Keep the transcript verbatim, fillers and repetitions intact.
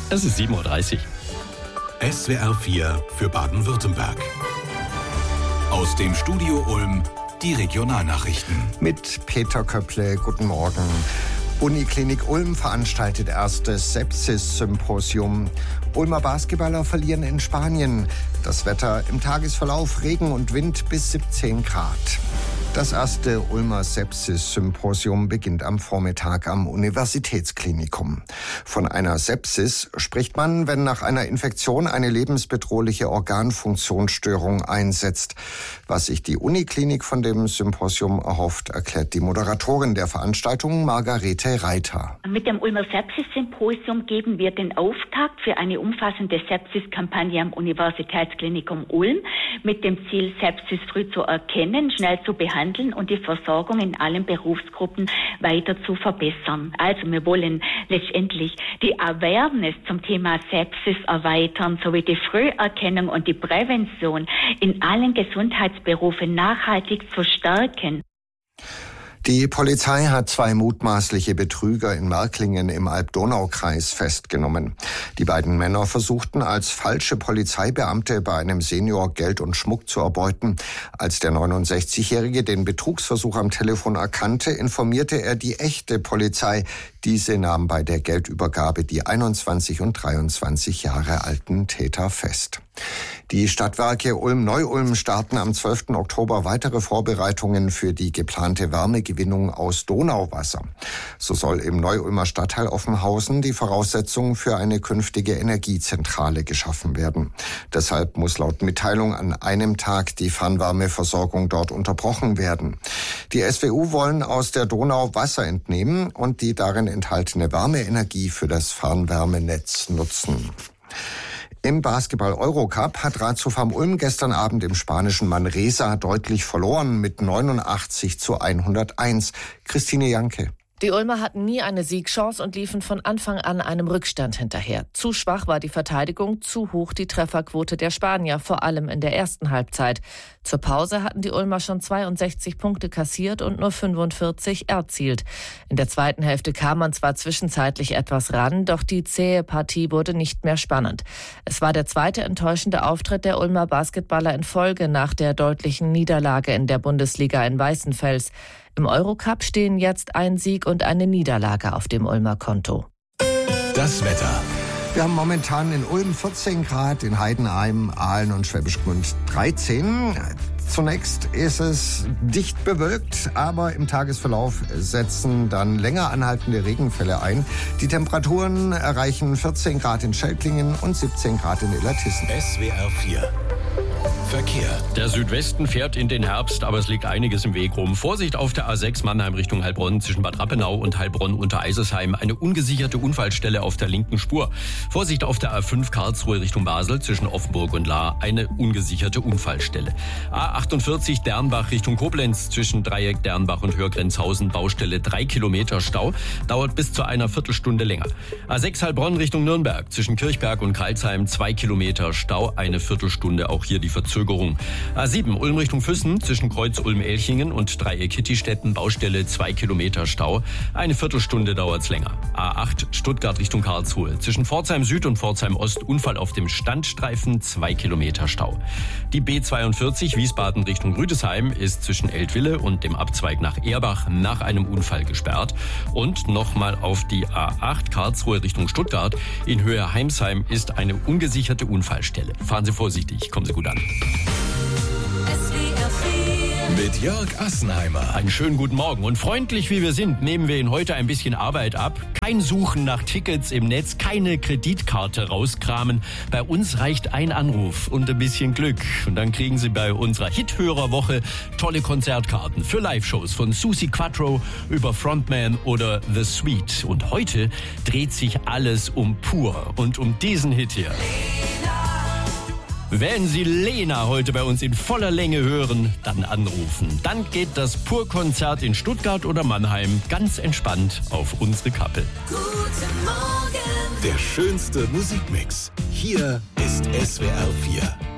Es ist sieben Uhr dreißig. S W R vier für Baden-Württemberg. Aus dem Studio Ulm die Regionalnachrichten. Mit Peter Köpple, guten Morgen. Uniklinik Ulm veranstaltet erstes Sepsis-Symposium. Ulmer Basketballer verlieren in Spanien. Das Wetter im Tagesverlauf Regen und Wind bis siebzehn Grad. Das erste Ulmer Sepsis-Symposium beginnt am Vormittag am Universitätsklinikum. Von einer Sepsis spricht man, wenn nach einer Infektion eine lebensbedrohliche Organfunktionsstörung einsetzt. Was sich die Uniklinik von dem Symposium erhofft, erklärt die Moderatorin der Veranstaltung, Margarete Reiter. Mit dem Ulmer Sepsis-Symposium geben wir den Auftakt für eine umfassende Sepsis-Kampagne am Universitätsklinikum Ulm mit dem Ziel, Sepsis früh zu erkennen, schnell zu behandeln und die Versorgung in allen Berufsgruppen weiter zu verbessern. Also wir wollen letztendlich die Awareness zum Thema Sepsis erweitern, sowie die Früherkennung und die Prävention in allen Gesundheitsberufen nachhaltig zu stärken. Die Polizei hat zwei mutmaßliche Betrüger in Märklingen im Alb-Donau-Kreis festgenommen. Die beiden Männer versuchten als falsche Polizeibeamte bei einem Senior Geld und Schmuck zu erbeuten. Als der neunundsechzigjährige den Betrugsversuch am Telefon erkannte, informierte er die echte Polizei. Diese nahm bei der Geldübergabe die einundzwanzig und dreiundzwanzig Jahre alten Täter fest. Die Stadtwerke Ulm-Neu-Ulm starten am zwölften Oktober weitere Vorbereitungen für die geplante Wärmegewinnung aus Donauwasser. So soll im Neu-Ulmer Stadtteil Offenhausen die Voraussetzung für eine künftige Energiezentrale geschaffen werden. Deshalb muss laut Mitteilung an einem Tag die Fernwärmeversorgung dort unterbrochen werden. Die S W U wollen aus der Donau Wasser entnehmen und die darin enthaltene Wärmeenergie für das Fernwärmenetz nutzen. Im Basketball-Eurocup hat Ratiofarm Ulm gestern Abend im spanischen Manresa deutlich verloren mit neunundachtzig zu hunderteins. Christine Janke. Die Ulmer hatten nie eine Siegchance und liefen von Anfang an einem Rückstand hinterher. Zu schwach war die Verteidigung, zu hoch die Trefferquote der Spanier, vor allem in der ersten Halbzeit. Zur Pause hatten die Ulmer schon zweiundsechzig Punkte kassiert und nur fünfundvierzig erzielt. In der zweiten Hälfte kam man zwar zwischenzeitlich etwas ran, doch die zähe Partie wurde nicht mehr spannend. Es war der zweite enttäuschende Auftritt der Ulmer Basketballer in Folge nach der deutlichen Niederlage in der Bundesliga in Weißenfels. Im Eurocup stehen jetzt ein Sieg und eine Niederlage auf dem Ulmer Konto. Das Wetter. Wir haben momentan in Ulm vierzehn Grad, in Heidenheim, Aalen und Schwäbisch Gmünd dreizehn. Zunächst ist es dicht bewölkt, aber im Tagesverlauf setzen dann länger anhaltende Regenfälle ein. Die Temperaturen erreichen vierzehn Grad in Schelklingen und siebzehn Grad in Illertissen. S W R vier. Verkehr. Der Südwesten fährt in den Herbst, aber es liegt einiges im Weg rum. Vorsicht auf der A sechs Mannheim Richtung Heilbronn zwischen Bad Rappenau und Heilbronn unter Eisersheim. Eine ungesicherte Unfallstelle auf der linken Spur. Vorsicht auf der A fünf Karlsruhe Richtung Basel zwischen Offenburg und Lahr. Eine ungesicherte Unfallstelle. A achtundvierzig Dernbach Richtung Koblenz zwischen Dreieck Dernbach und Hörgrenzhausen. Baustelle drei Kilometer Stau. Dauert bis zu einer Viertelstunde länger. A sechs Heilbronn Richtung Nürnberg zwischen Kirchberg und Karlsheim. zwei Kilometer Stau. Eine Viertelstunde. Auch hier die Verzögerung. A sieben Ulm Richtung Füssen zwischen Kreuz Ulm-Elchingen und Dreieck Kittistetten. Baustelle zwei Kilometer Stau. Eine Viertelstunde dauert's länger. A acht Stuttgart Richtung Karlsruhe zwischen Pforzheim Süd und Pforzheim Ost. Unfall auf dem Standstreifen. zwei Kilometer Stau. Die B zweiundvierzig Wiesbaden Richtung Rüdesheim ist zwischen Eltville und dem Abzweig nach Erbach nach einem Unfall gesperrt. Und nochmal auf die A acht Karlsruhe Richtung Stuttgart. In Höhe Heimsheim ist eine ungesicherte Unfallstelle. Fahren Sie vorsichtig, kommen Sie gut an. Mit Jörg Assenheimer. Einen schönen guten Morgen. Und freundlich wie wir sind, nehmen wir Ihnen heute ein bisschen Arbeit ab. Kein Suchen nach Tickets im Netz, keine Kreditkarte rauskramen. Bei uns reicht ein Anruf und ein bisschen Glück. Und dann kriegen Sie bei unserer Hithörerwoche tolle Konzertkarten für Live-Shows von Susi Quattro über Frontman oder The Sweet. Und heute dreht sich alles um Pur und um diesen Hit hier. Wenn Sie Lena heute bei uns in voller Länge hören, dann anrufen. Dann geht das Pur-Konzert in Stuttgart oder Mannheim ganz entspannt auf unsere Kappe. Guten Morgen. Der schönste Musikmix. Hier ist S W R vier.